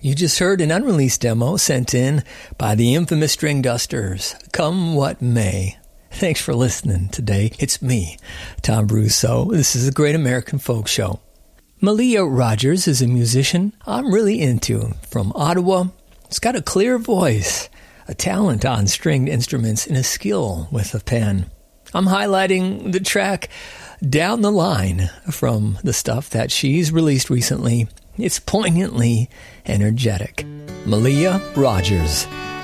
You just heard an unreleased demo sent in by the infamous String Dusters, Come What May. Thanks for listening today. It's me, Tom Brousseau. This is a Great American Folk Show. Malia Rogers is a musician I'm really into. From Ottawa, she's got a clear voice, a talent on stringed instruments, and a skill with a pen. I'm highlighting the track Down the Line from the stuff that she's released recently. It's poignantly energetic. Malia Rogers.